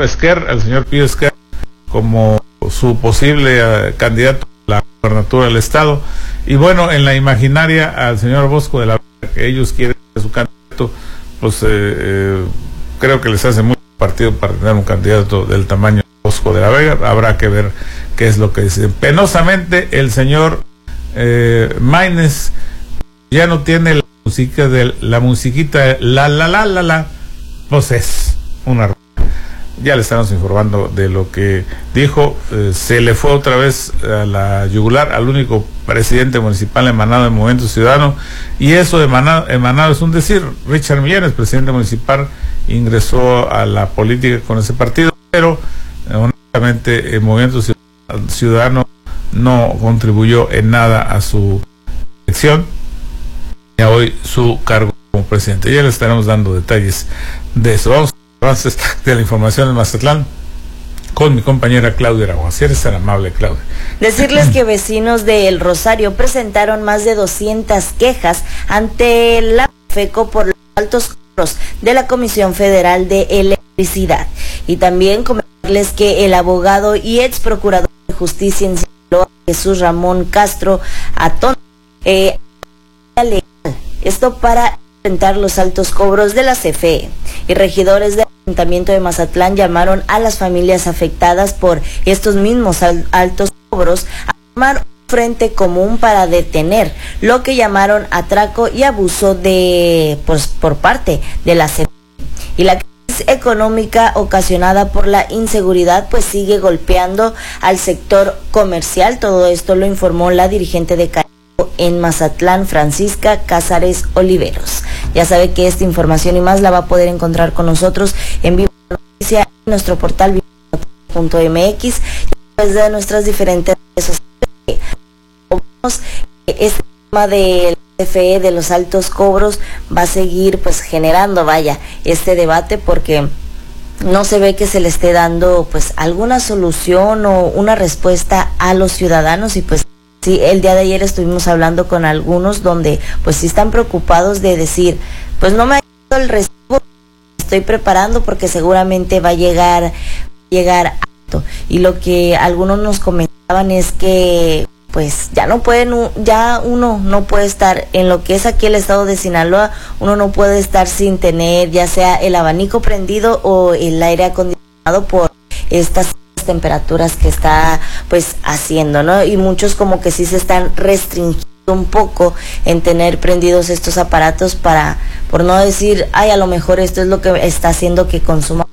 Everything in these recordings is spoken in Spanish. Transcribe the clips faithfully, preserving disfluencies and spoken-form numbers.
señor Esquer, al señor Pío Esquer, como su posible uh, candidato a la gobernatura del estado. Y bueno, en la imaginaria al señor Bosco de la Vega, que ellos quieren ser su candidato, pues eh, eh, creo que les hace mucho partido para tener un candidato del tamaño de Bosco de la Vega. Habrá que ver qué es lo que dicen. Penosamente, el señor eh, Maínez ya no tiene la música de la musiquita la la la la la, pues es una. Ya le estamos informando de lo que dijo. Eh, se le fue otra vez a la yugular al único presidente municipal emanado del Movimiento Ciudadano, y eso de emanado, emanado es un decir. Richard Millares, presidente municipal, ingresó a la política con ese partido, pero eh, honestamente el Movimiento Ciudadano no contribuyó en nada a su elección y a hoy su cargo como presidente. Ya le estaremos dando detalles de eso. Vamos avances de la información en Mazatlán con mi compañera Claudia Aragua. Si eres tan amable, Claudia. Decirles que vecinos de El Rosario presentaron más de doscientas quejas ante la FECO por los altos cobros de la Comisión Federal de Electricidad. Y también comentarles que el abogado y ex procurador de justicia en Sinaloa, Jesús Ramón Castro Atón, eh, legal. Esto para enfrentar los altos cobros de la C F E. Y regidores del Ayuntamiento de Mazatlán llamaron a las familias afectadas por estos mismos al altos cobros a formar un frente común para detener lo que llamaron atraco y abuso de pues, por parte de la C F E. Y la crisis económica ocasionada por la inseguridad pues sigue golpeando al sector comercial. Todo esto lo informó la dirigente de Caribe en Mazatlán, Francisca Cázares Oliveros. Ya sabe que esta información y más la va a poder encontrar con nosotros en Viva la Noticia, en nuestro portal viva noticias punto m x y a través de nuestras diferentes redes sociales. Este tema de la C F E, de los altos cobros, va a seguir pues generando, vaya, este debate, porque no se ve que se le esté dando pues alguna solución o una respuesta a los ciudadanos. Y pues sí, el día de ayer estuvimos hablando con algunos donde pues sí están preocupados de decir, pues no me ha llegado el recibo, estoy preparando porque seguramente va a llegar, va a llegar alto. Y lo que algunos nos comentaban es que pues ya no pueden, ya uno no puede estar en lo que es aquí el estado de Sinaloa, uno no puede estar sin tener ya sea el abanico prendido o el aire acondicionado por estas temperaturas que está pues haciendo, ¿no? Y muchos como que sí se están restringiendo un poco en tener prendidos estos aparatos para, por no decir, ay, a lo mejor esto es lo que está haciendo que consuma.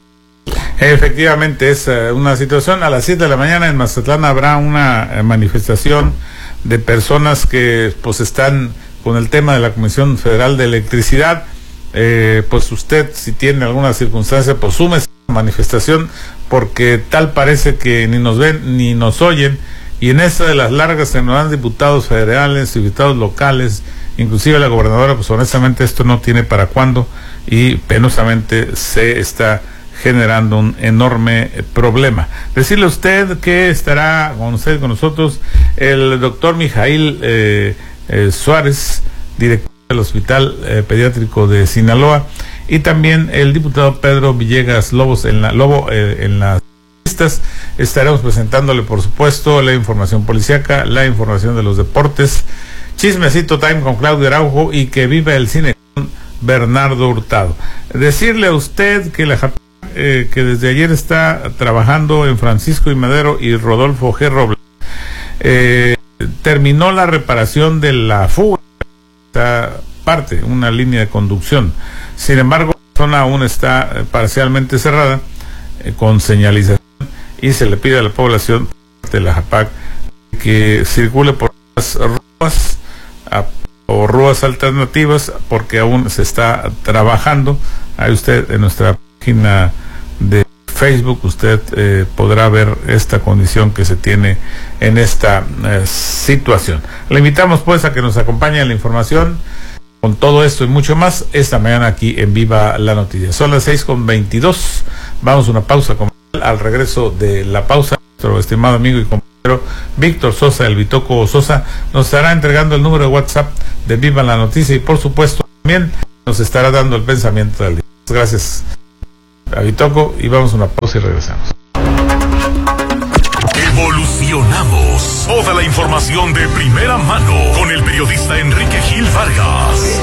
Efectivamente, es uh, una situación. A las siete de la mañana en Mazatlán habrá una uh, manifestación de personas que pues están con el tema de la Comisión Federal de Electricidad. Eh, pues usted, si tiene alguna circunstancia, pues súmese a la manifestación, porque tal parece que ni nos ven ni nos oyen, y en esa de las largas que nos dan diputados federales, diputados locales, inclusive la gobernadora, pues honestamente esto no tiene para cuándo, y penosamente se está generando un enorme problema. Decirle a usted que estará con usted, con nosotros, el doctor Mijail eh, eh, Suárez, director del Hospital eh, Pediátrico de Sinaloa, y también el diputado Pedro Villegas Lobos en la Lobo eh, en las listas. Estaremos presentándole, por supuesto, la información policíaca, la información de los deportes, Chismecito Time con Claudio Araujo, y que viva el cine con Bernardo Hurtado. Decirle a usted que la eh, que desde ayer está trabajando en Francisco y Madero y Rodolfo G. Robles, eh, terminó la reparación de la fuga, esta parte, una línea de conducción. Sin embargo, la zona aún está eh, parcialmente cerrada, eh, con señalización, y se le pide a la población de la Japac que circule por las ruas a, o ruas alternativas, porque aún se está trabajando. Ahí usted en nuestra página de Facebook usted eh, podrá ver esta condición que se tiene en esta eh, situación. Le invitamos pues a que nos acompañe en la información con todo esto y mucho más esta mañana aquí en Viva la Noticia. Son las seis con veintidós. Vamos a una pausa comercial. Al regreso de la pausa, nuestro estimado amigo y compañero Víctor Sosa, el Bitoco Sosa, nos estará entregando el número de WhatsApp de Viva la Noticia, y por supuesto también nos estará dando el pensamiento del día. Gracias. a Bitoco, y vamos a una pausa y regresamos. Evolucionamos. Toda la información de primera mano con el periodista Enrique Gil Vargas.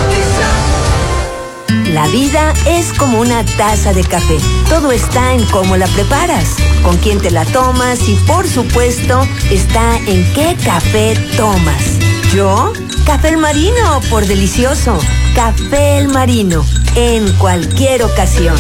La vida es como una taza de café. Todo está en cómo la preparas, con quién te la tomas y, por supuesto, está en qué café tomas. ¿Yo? Café El Marino, por delicioso. Café El Marino, en cualquier ocasión.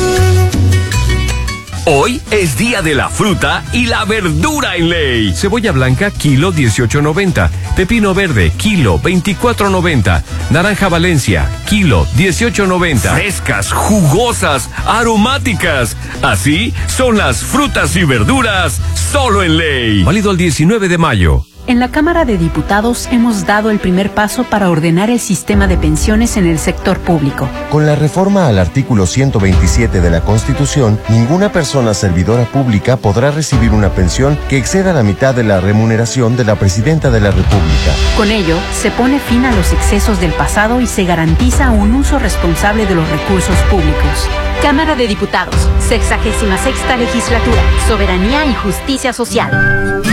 Hoy es día de la fruta y la verdura en Ley. Cebolla blanca, kilo dieciocho noventa. Pepino verde, kilo veinticuatro noventa. Naranja Valencia, kilo dieciocho noventa. Frescas, jugosas, aromáticas. Así son las frutas y verduras solo en Ley. Válido el diecinueve de mayo. En la Cámara de Diputados hemos dado el primer paso para ordenar el sistema de pensiones en el sector público. Con la reforma al artículo ciento veintisiete de la Constitución, ninguna persona servidora pública podrá recibir una pensión que exceda la mitad de la remuneración de la Presidenta de la República. Con ello, se pone fin a los excesos del pasado y se garantiza un uso responsable de los recursos públicos. Cámara de Diputados, sexagésima sexta legislatura, soberanía y justicia social.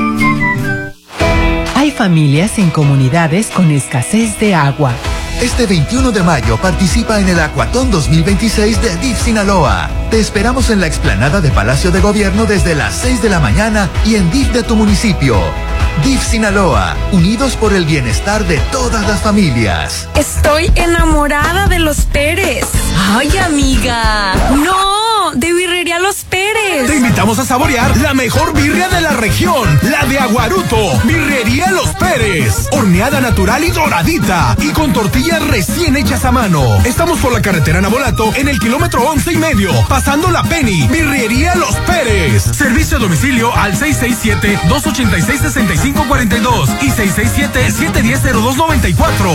Hay familias en comunidades con escasez de agua. Este veintiuno de mayo participa en el Acuatón dos mil veintiséis de D I F Sinaloa. Te esperamos en la explanada de Palacio de Gobierno desde las seis de la mañana y en D I F de tu municipio. D I F Sinaloa, unidos por el bienestar de todas las familias. Estoy enamorada de los Pérez. ¡Ay, amiga! ¡No! ¡De Birrería Los Pérez! Te invitamos a saborear la mejor birria de la región, la de Aguaruto. Birrería Los Pérez. Horneada natural y doradita. Y con tortillas recién hechas a mano. Estamos por la carretera Navolato en el kilómetro once y medio, pasando la Penny. Birrería Los Pérez. Servicio a domicilio al seis seis siete, dos ocho seis, seis cinco cuatro dos y seis seis siete, siete uno cero, cero dos nueve cuatro.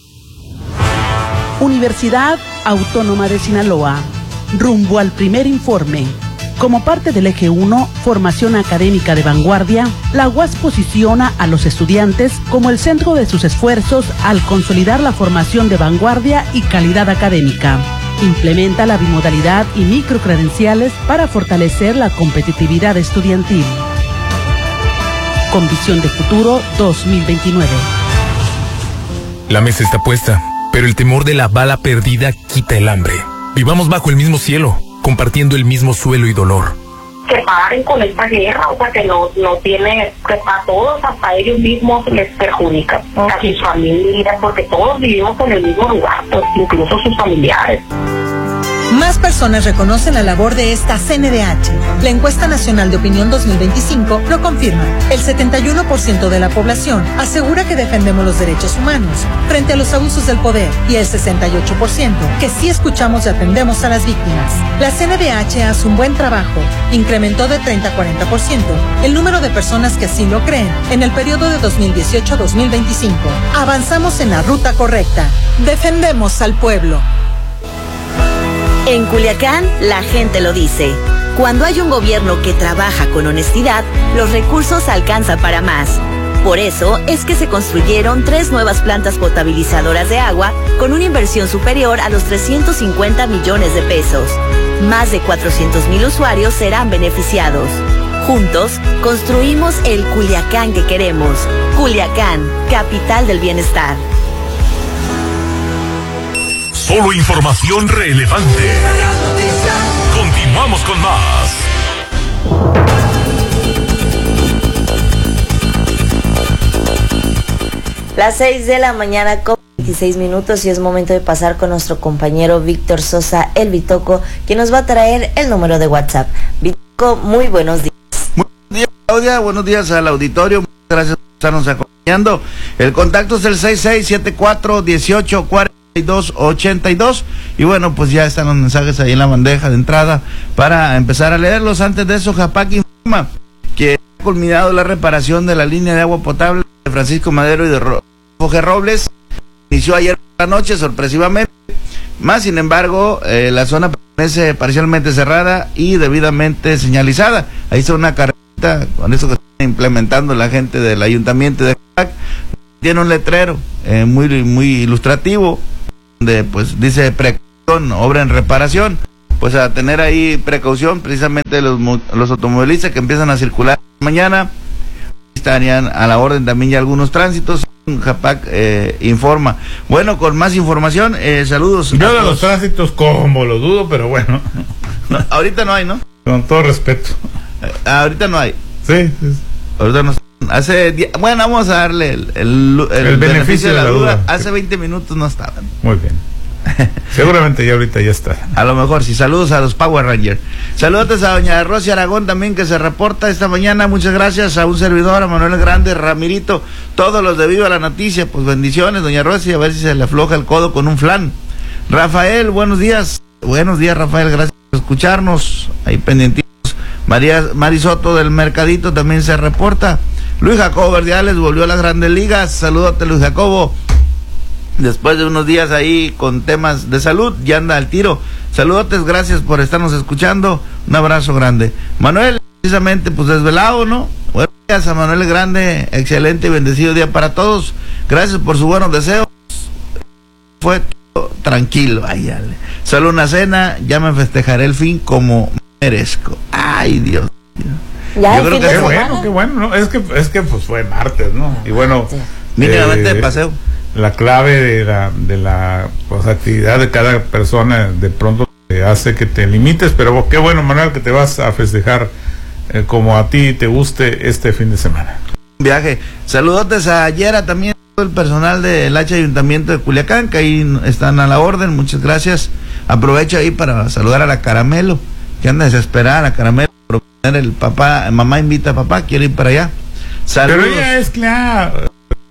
Universidad Autónoma de Sinaloa. Rumbo al primer informe. Como parte del eje uno, formación académica de vanguardia, la U A S posiciona a los estudiantes como el centro de sus esfuerzos al consolidar la formación de vanguardia y calidad académica. Implementa la bimodalidad y microcredenciales para fortalecer la competitividad estudiantil. Con visión de futuro dos mil veintinueve. La mesa está puesta, pero el temor de la bala perdida quita el hambre. Vivamos bajo el mismo cielo, compartiendo el mismo suelo y dolor. Que paren con esta guerra, o sea, que no, no tiene, que a todos, hasta ellos mismos les perjudica, a sus familias, porque todos vivimos en el mismo lugar, pues, incluso sus familiares. Más personas reconocen la labor de esta C N D H. La encuesta nacional de opinión dos mil veinticinco lo confirma. El setenta y uno por ciento de la población asegura que defendemos los derechos humanos frente a los abusos del poder y el sesenta y ocho por ciento que sí escuchamos y atendemos a las víctimas. La C N D H hace un buen trabajo. Incrementó de treinta a cuarenta por ciento el número de personas que así lo creen en el periodo de dos mil dieciocho a dos mil veinticinco. Avanzamos en la ruta correcta. Defendemos al pueblo. En Culiacán, la gente lo dice. Cuando hay un gobierno que trabaja con honestidad, los recursos alcanzan para más. Por eso es que se construyeron tres nuevas plantas potabilizadoras de agua con una inversión superior a los trescientos cincuenta millones de pesos. Más de cuatrocientos mil usuarios serán beneficiados. Juntos, construimos el Culiacán que queremos. Culiacán, capital del bienestar. Solo información relevante. Continuamos con más. Las seis de la mañana con veintiséis minutos y es momento de pasar con nuestro compañero Víctor Sosa, el Bitoco, que nos va a traer el número de WhatsApp. Bitoco, muy buenos días. Muy buenos días, Claudia. Buenos días al auditorio. Muchas gracias por estarnos acompañando. El contacto es el seis seis siete cuatro, dieciocho cuarenta y dos ochenta y dos y bueno, pues ya están los mensajes ahí en la bandeja de entrada para empezar a leerlos. Antes de eso, Japac informa que ha culminado la reparación de la línea de agua potable de Francisco Madero y de Jorge Robles. Inició ayer por la noche, sorpresivamente, más sin embargo eh, la zona permanece parcialmente cerrada y debidamente señalizada. Ahí está una carretita, con eso que está implementando la gente del ayuntamiento de Japac, tiene un letrero eh, muy, muy ilustrativo donde pues dice precaución, obra en reparación. pues a tener ahí precaución, precisamente los, los automovilistas que empiezan a circular mañana, estarían a la orden también ya algunos tránsitos. Japac eh, informa. Bueno, con más información, eh, saludos. Yo de los tránsitos como lo dudo, pero bueno. No, ahorita no hay, ¿no? Con todo respeto. Eh, ahorita no hay. Sí, sí. Ahorita no hace die... Bueno, vamos a darle el, el, el, el beneficio, beneficio de la, de la duda. duda. Hace veinte minutos no estaban. Muy bien. Seguramente ya ahorita ya está. A lo mejor sí. Saludos a los Power Rangers. Saludos a doña Rosy Aragón también, que se reporta esta mañana. Muchas gracias a un servidor, a Manuel Grande, Ramirito, todos los de Viva la Noticia. Pues bendiciones, doña Rosy, a ver si se le afloja el codo con un flan. Rafael, buenos días. Buenos días, Rafael, gracias por escucharnos. Ahí pendientitos. María Marisoto del Mercadito también se reporta. Luis Jacobo Verdiales volvió a las Grandes Ligas. Salúdate, Luis Jacobo. Después de unos días ahí con temas de salud, ya anda al tiro. Saludotes, gracias por estarnos escuchando. Un abrazo grande. Manuel, precisamente, pues desvelado, ¿no? Buenos días a Manuel Grande. Excelente y bendecido día para todos. Gracias por sus buenos deseos. Fue todo tranquilo. Ay, dale. Solo una cena, ya me festejaré el fin como merezco. Ay, Dios. Ya, yo creo que qué bueno, qué bueno, ¿no? Es que, es que pues fue martes, ¿no? Y bueno, sí. Mínimamente eh, de paseo. La clave de la de la pues, actividad de cada persona de pronto te hace que te limites, pero qué bueno, Manuel, que te vas a festejar eh, como a ti te guste este fin de semana. Viaje. Saludotes a Yera también, todo el personal del H Ayuntamiento de Culiacán, que ahí están a la orden, muchas gracias. Aprovecho ahí para saludar a la Caramelo, que anda desesperada, la Caramelo, por el papá, mamá invita a papá, quiere ir para allá. Saludos. Pero ella es claro,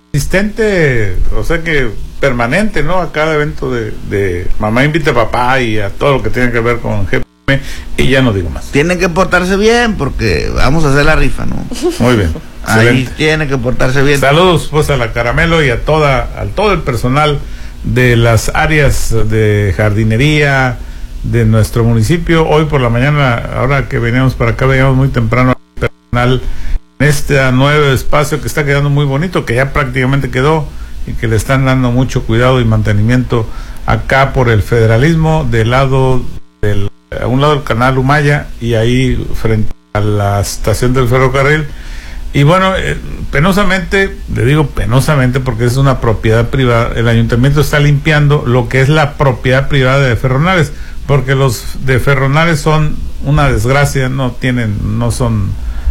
asistente, o sea que permanente, ¿no? A cada evento de, de mamá invita a papá y a todo lo que tiene que ver con G P M, y ya no digo más. Tienen que portarse bien porque vamos a hacer la rifa, ¿no? Muy bien. Ahí tiene que portarse bien. Saludos pues a la Caramelo y a toda, a todo el personal de las áreas de jardinería de nuestro municipio. Hoy por la mañana, ahora que veníamos para acá, veníamos muy temprano al personal en este nuevo espacio que está quedando muy bonito, que ya prácticamente quedó y que le están dando mucho cuidado y mantenimiento acá por el Federalismo, del lado del, a un lado del canal Humaya y ahí frente a la estación del ferrocarril. Y bueno, eh, penosamente, le digo penosamente porque es una propiedad privada, el ayuntamiento está limpiando lo que es la propiedad privada de Ferronales, porque los de Ferronales son una desgracia, no tienen, no son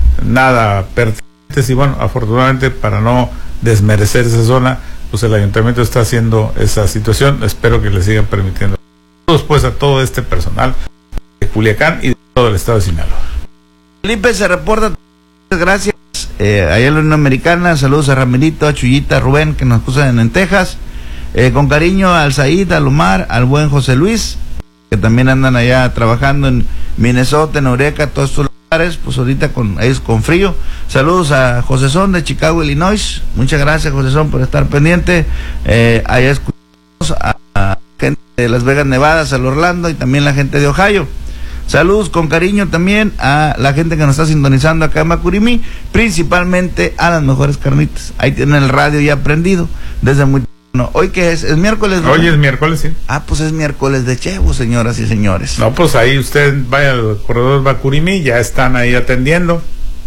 nada pertinentes, y bueno, afortunadamente, para no desmerecer esa zona, pues el ayuntamiento está haciendo esa situación. Espero que le sigan permitiendo. Saludos pues a todo este personal de Culiacán y de todo el estado de Sinaloa. Felipe se reporta, gracias. Eh, allá en la Unión Americana, saludos a Ramirito, a Chuyita, a Rubén, que nos escuchan en Texas. Eh, con cariño al Said, al Omar, al buen José Luis, que también andan allá trabajando en Minnesota, en Eureka, todos estos lugares, pues ahorita con ellos con frío. Saludos a José Son de Chicago, Illinois. Muchas gracias, José Son, por estar pendiente. Eh, allá escuchamos a, a gente de Las Vegas, Nevada, al Orlando, y también la gente de Ohio. Saludos con cariño también a la gente que nos está sintonizando acá en Macurimí, principalmente a las mejores carnitas. Ahí tienen el radio ya prendido desde muy temprano. ¿Hoy qué es? ¿Es miércoles? ¿No? Hoy es miércoles, sí. Ah, pues es miércoles de Chevo, señoras y señores. No, pues ahí usted vaya al corredor Macurimí, ya están ahí atendiendo.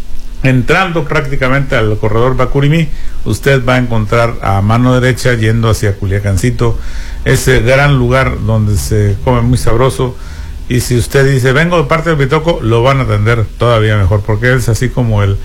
Entrando prácticamente al corredor Macurimí, usted va a encontrar a mano derecha, yendo hacia Culiacancito, ese gran lugar donde se come muy sabroso. Y si usted dice, vengo de parte del Bitoco, lo van a atender todavía mejor, porque es así como el,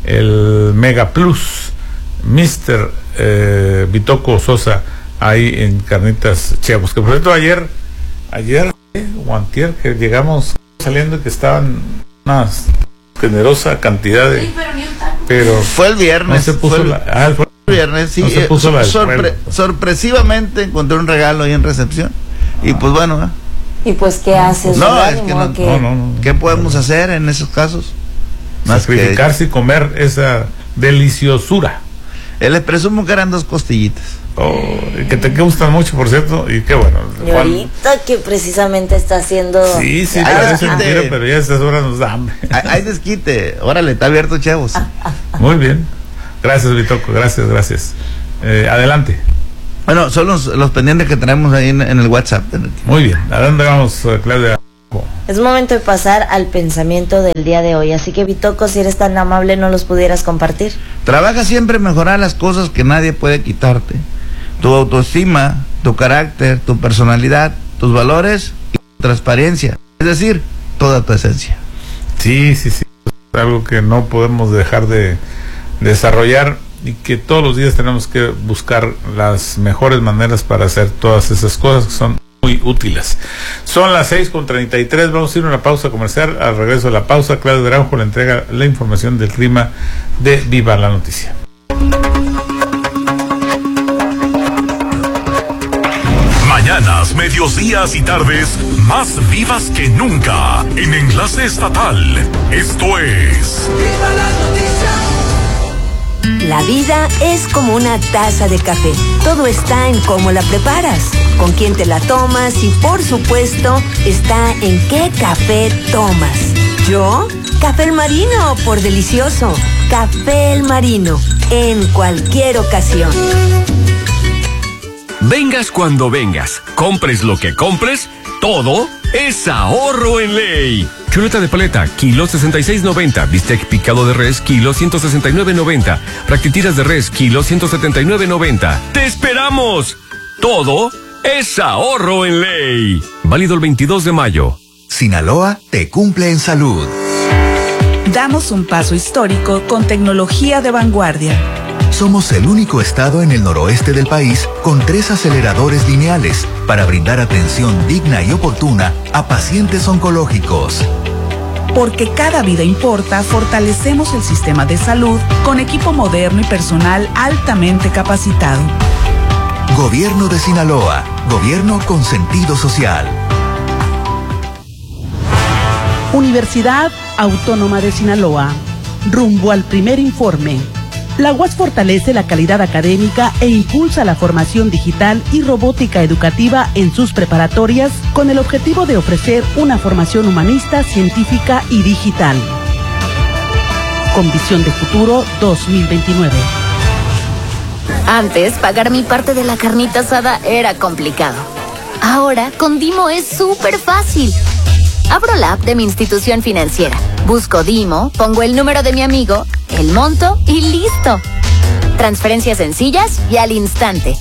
el Mega Plus, mister eh, Bitoco Sosa, ahí en Carnitas Chavos. Que por cierto, ayer, ayer, eh, o antier, que llegamos saliendo y que estaban una generosa cantidad de... Sí, pero, pero fue el viernes. No se puso fue el, la, ah, fue el viernes, sí. No se puso eh, la sorpre, sorpresivamente encontré un regalo ahí en recepción. Ah. Y pues bueno, ¿eh? Y pues, ¿qué haces? No, es que no, que... no, no, no. ¿Qué podemos hacer en esos casos? Más sacrificarse que... y comer esa deliciosura. Eh, les presumo que eran dos costillitas. Oh, que te gustan mucho, por cierto, y qué bueno. Y ahorita que precisamente está haciendo... Sí, sí, parece mentira, pero ya a estas horas nos da hambre. Hay, hay desquite. Órale, está abierto, chavos. Muy bien. Gracias, Bitoco, gracias, gracias. Eh, adelante. Bueno, son los, los pendientes que tenemos ahí en, en el WhatsApp. Muy bien. ¿A dónde vamos, Claudia? Es momento de pasar al pensamiento del día de hoy, así que Bitoco, si eres tan amable, ¿no los pudieras compartir? Trabaja siempre en mejorar las cosas que nadie puede quitarte. Tu autoestima, tu carácter, tu personalidad, tus valores y tu transparencia. Es decir, toda tu esencia. Sí, sí, sí. Es algo que no podemos dejar de desarrollar y que todos los días tenemos que buscar las mejores maneras para hacer todas esas cosas que son muy útiles. Son las seis con treinta y tres, vamos a ir a una pausa comercial. Al regreso de la pausa, Claudio Naranjo le entrega la información del clima de Viva la Noticia. Mañanas, mediodías y tardes más vivas que nunca en Enlace Estatal. Esto es Viva la Noticia. La vida es como una taza de café. Todo está en cómo la preparas, con quién te la tomas y, por supuesto, está en qué café tomas. Yo, Café El Marino, por delicioso. Café El Marino, en cualquier ocasión. Vengas cuando vengas, compres lo que compres, todo es ahorro en ley. Chuleta de paleta, kilo sesenta y seis noventa. Bistec picado de res, kilo ciento sesenta y nueve noventa. Raquitiras de res, kilo ciento setenta y nueve noventa. ¡Te esperamos! Todo es ahorro en ley. Válido el veintidós de mayo. Sinaloa te cumple en salud. Damos un paso histórico con tecnología de vanguardia. Somos el único estado en el noroeste del país con tres aceleradores lineales para brindar atención digna y oportuna a pacientes oncológicos. Porque cada vida importa, fortalecemos el sistema de salud con equipo moderno y personal altamente capacitado. Gobierno de Sinaloa, gobierno con sentido social. Universidad Autónoma de Sinaloa, rumbo al primer informe. La U A S fortalece la calidad académica e impulsa la formación digital y robótica educativa en sus preparatorias con el objetivo de ofrecer una formación humanista, científica y digital. Con visión de futuro dos mil veintinueve. Antes, pagar mi parte de la carnita asada era complicado. Ahora, con Dimo es súper fácil. Abro la app de mi institución financiera, busco Dimo, pongo el número de mi amigo, el monto y listo. Transferencias sencillas y al instante.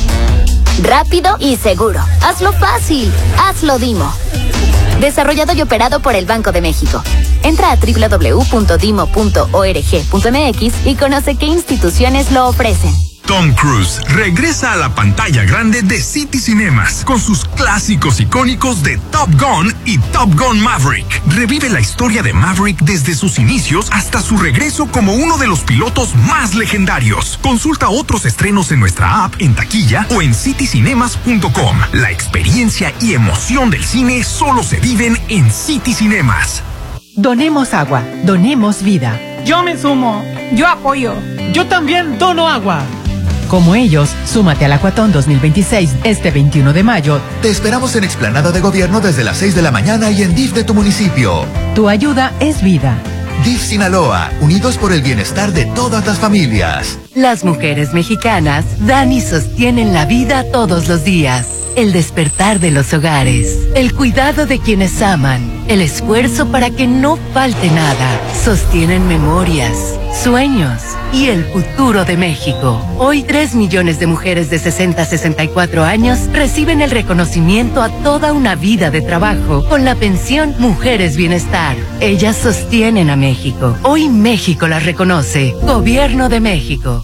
Rápido y seguro. Hazlo fácil. Hazlo Dimo. Desarrollado y operado por el Banco de México. Entra a doble u doble u doble u punto dimo punto org punto m x y conoce qué instituciones lo ofrecen. Tom Cruise regresa a la pantalla grande de City Cinemas con sus clásicos icónicos de Top Gun y Top Gun Maverick. Revive la historia de Maverick desde sus inicios hasta su regreso como uno de los pilotos más legendarios. Consulta otros estrenos en nuestra app, en taquilla o en city cinemas punto com. La experiencia y emoción del cine solo se viven en City Cinemas. Donemos agua, donemos vida. Yo me sumo, yo apoyo. Yo también dono agua. Como ellos, súmate al Acuatón dos mil veintiséis este veintiuno de mayo. Te esperamos en Explanada de Gobierno desde las seis de la mañana y en D I F de tu municipio. Tu ayuda es vida. D I F Sinaloa, unidos por el bienestar de todas las familias. Las mujeres mexicanas dan y sostienen la vida todos los días. El despertar de los hogares, el cuidado de quienes aman, el esfuerzo para que no falte nada. Sostienen memorias, sueños y el futuro de México. Hoy tres millones de mujeres de sesenta a sesenta y cuatro años reciben el reconocimiento a toda una vida de trabajo con la pensión Mujeres Bienestar. Ellas sostienen a México. Hoy México las reconoce. Gobierno de México.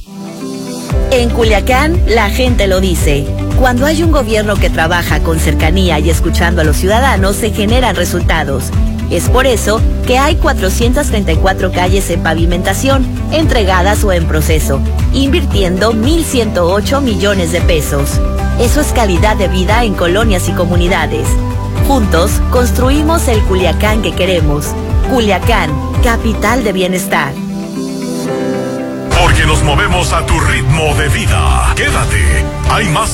En Culiacán, la gente lo dice. Cuando hay un gobierno que trabaja con cercanía y escuchando a los ciudadanos, se generan resultados. Es por eso que hay cuatrocientas treinta y cuatro calles en pavimentación, entregadas o en proceso, invirtiendo mil ciento ocho millones de pesos. Eso es calidad de vida en colonias y comunidades. Juntos, construimos el Culiacán que queremos. Culiacán, capital de bienestar. Porque nos movemos a tu ritmo de vida. Quédate. Hay más